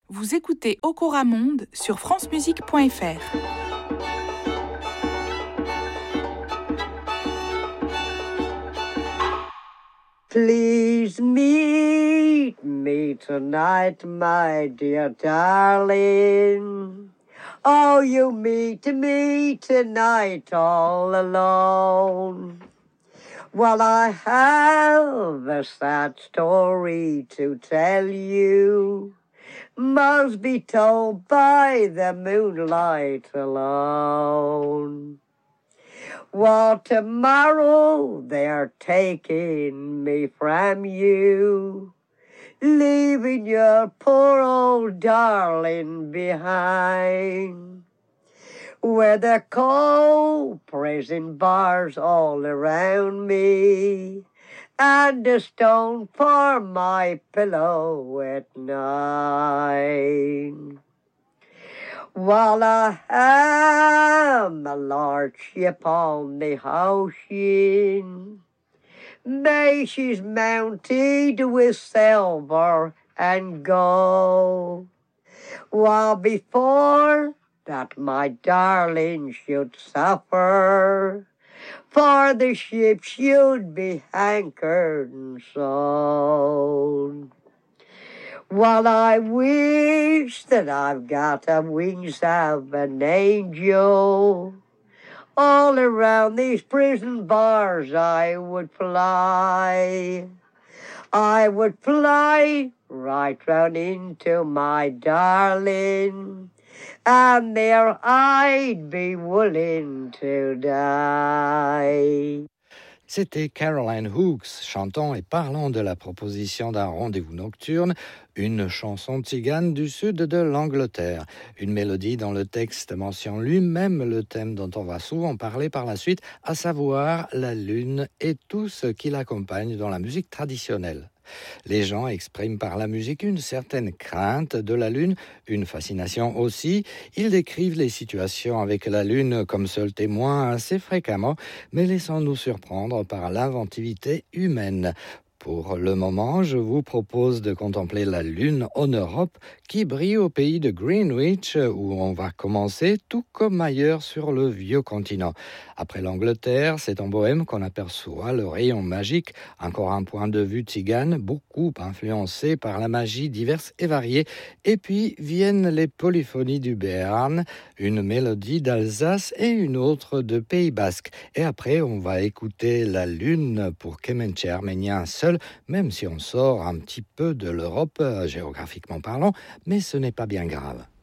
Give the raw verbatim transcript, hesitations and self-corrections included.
Vous écoutez Okora Monde sur francemusique point f r. Please meet me tonight, my dear darling. Oh, you meet me tonight all alone. Well, I have a sad story to tell you. Must be told by the moonlight alone. Well, tomorrow they're taking me from you, leaving your poor old darling behind, with the cold prison bars all around me, and a stone for my pillow at night. While I am a large ship on the ocean, may she's mounted with silver and gold. While before that my darling should suffer, for the ship should be anchored and sold. While I wish that I've got the wings of an angel, all around these prison bars I would fly. I would fly right round into my darling, and there I'd be willing to die. C'était Caroline Hooks, chantant et parlant de la proposition d'un rendez-vous nocturne, une chanson tzigane du sud de l'Angleterre. Une mélodie dont le texte mentionne lui-même le thème dont on va souvent parler par la suite, à savoir la lune et tout ce qui l'accompagne dans la musique traditionnelle. Les gens expriment par la musique une certaine crainte de la lune, une fascination aussi. Ils décrivent les situations avec la lune comme seul témoin assez fréquemment, mais laissons-nous surprendre par l'inventivité humaine. Pour le moment, je vous propose de contempler la lune en Europe qui brille au pays de Greenwich, où on va commencer tout comme ailleurs sur le vieux continent. Après l'Angleterre, c'est en Bohème qu'on aperçoit le rayon magique, encore un point de vue tzigane, beaucoup influencé par la magie diverse et variée. Et puis viennent les polyphonies du Béarn, une mélodie d'Alsace et une autre de Pays Basque. Et après, on va écouter la lune pour Kemenche arménien seul, même si on sort un petit peu de l'Europe, euh, géographiquement parlant, mais ce n'est pas bien grave.